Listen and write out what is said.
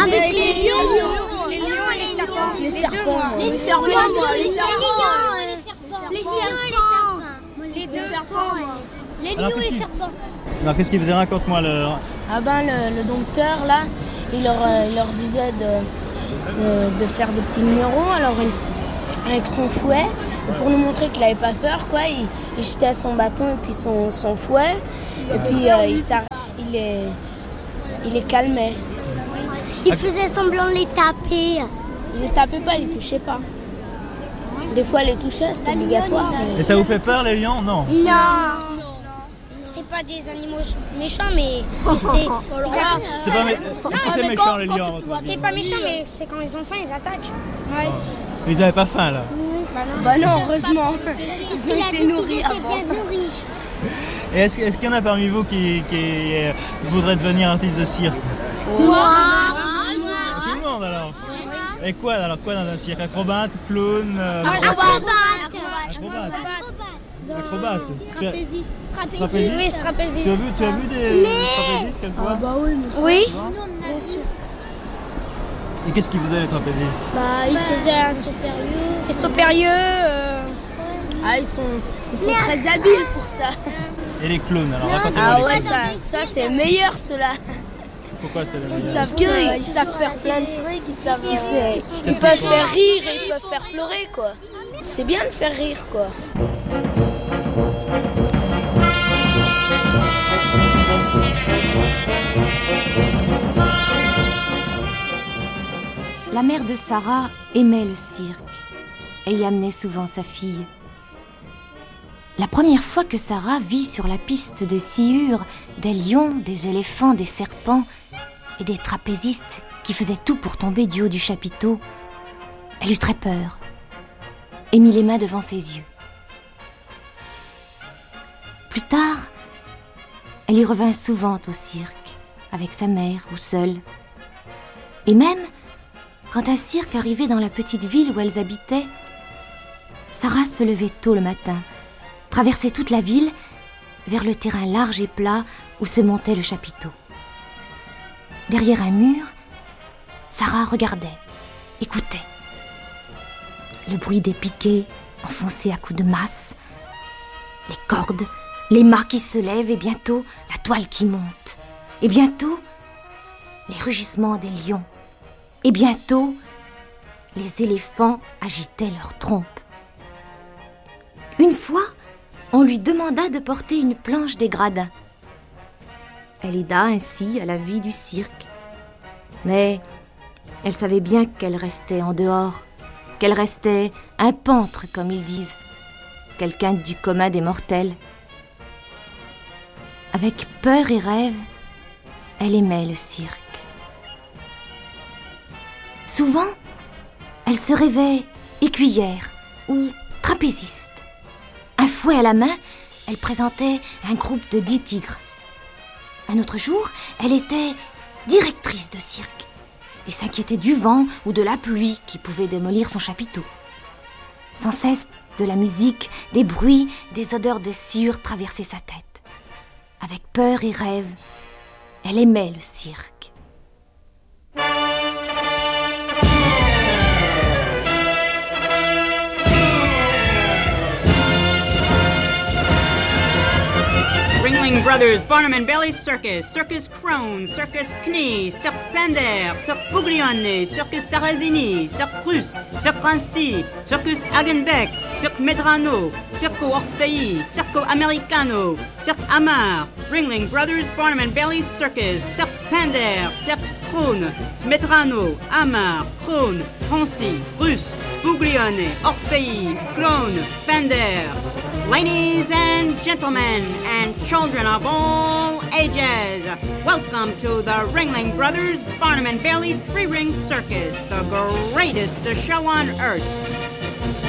Avec les lions. Les lions et les serpents. Les serpents. Les serpents. Les deux serpents. Les lions et les serpents. Alors qu'est-ce qu'il faisait? Raconte-moi le... Le dompteur là, il leur disait de faire des petits numéros, alors avec son fouet, et pour nous montrer qu'il n'avait pas peur, quoi, il jetait son bâton et puis son fouet, et puis il les calmait. Il faisait semblant de les taper. Il les tapait pas, il les touchait pas. Des fois, il les touchait, c'était obligatoire. Et ça vous fait peur les lions? Non. Non. C'est pas des animaux méchants, mais c'est... C'est pas Est-ce que c'est méchant les lions? C'est pas méchant, mais c'est quand ils ont faim, ils attaquent. Ouais. Ils n'avaient pas faim là? Bah non, heureusement. Ils ont été nourris avant. Et est-ce qu'il y en a parmi vous qui voudraient devenir artiste de cirque? Moi. Tout le monde alors? Et quoi dans un cirque? Acrobate, clown? Acrobate. Trapéziste. Trapéziste. Oui, trapéziste. Tu as vu des trapézistes quelquefois? Bah oui, Oui. bien sûr. Et qu'est-ce qu'ils faisaient les trapézistes? Il faisait un saut périlleux. Les sauts périlleux. Ils sont très habiles pour ça. Et les clowns, alors racontez-moi les clowns. Ça c'est meilleur ceux-là. Pourquoi c'est les meilleurs? Parce qu'ils savent faire plein de trucs, ils peuvent faire rire et ils peuvent faire pleurer, quoi. C'est bien de faire rire, quoi. La mère de Sarah aimait le cirque et y amenait souvent sa fille. La première fois que Sarah vit sur la piste de sciure des lions, des éléphants, des serpents et des trapézistes qui faisaient tout pour tomber du haut du chapiteau, elle eut très peur et mit les mains devant ses yeux. Plus tard, elle y revint souvent au cirque, avec sa mère ou seule. Et même, quand un cirque arrivait dans la petite ville où elles habitaient, Sarah se levait tôt le matin, traversait toute la ville vers le terrain large et plat où se montait le chapiteau. Derrière un mur, Sarah regardait, écoutait. Le bruit des piquets enfoncés à coups de masse, les cordes, les mâts qui se lèvent et bientôt la toile qui monte. Et bientôt, les rugissements des lions. Et bientôt, les éléphants agitaient leurs trompes. Une fois, on lui demanda de porter une planche des gradins. Elle aida ainsi à la vie du cirque. Mais elle savait bien qu'elle restait en dehors, qu'elle restait un pantre, comme ils disent, quelqu'un du commun des mortels. Avec peur et rêve, elle aimait le cirque. Souvent, elle se rêvait écuyère ou trapéziste. Un fouet à la main, elle présentait un groupe de 10 tigres. Un autre jour, elle était directrice de cirque et s'inquiétait du vent ou de la pluie qui pouvait démolir son chapiteau. Sans cesse, de la musique, des bruits, des odeurs de sciure traversaient sa tête. Avec peur et rêve, elle aimait le cirque. Ringling Brothers, Barnum and Bailey Circus, Circus Crone, Circus Knie, Cirque Pender, Cirque Buglione, Circus Sarrazini, Cirque Russe, Cirque Rancy, Circus Hagenbeck, Cirque Medrano, Circo Orfei, Circo Americano, Cirque Amar, Ringling Brothers, Barnum and Bailey Circus, Cirque Pender, Cirque Krone, Medrano, Amar, Krone, Rancy, Russe, Buglione, Orfei, Clone, Pender. Ladies and gentlemen, and children of all ages, welcome to the Ringling Brothers Barnum and Bailey Three-Ring Circus, the greatest show on earth.